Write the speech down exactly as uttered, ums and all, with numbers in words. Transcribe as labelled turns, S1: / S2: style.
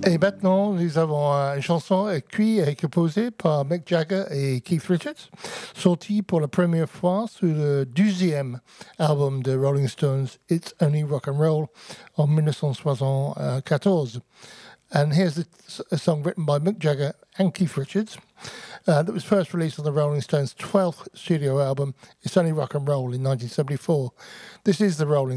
S1: Et maintenant, nous avons une chanson écrite et composée par Mick Jagger et Keith Richards, sortie pour la première fois sur le deuxième album de Rolling Stones, It's Only Rock and Roll, en dix-neuf cent soixante-quatorze. And here's a, a song written by Mick Jagger and Keith Richards uh, that was first released on the Rolling Stones' twelfth studio album, It's Only Rock and Roll, in nineteen seventy-four. This is the Rolling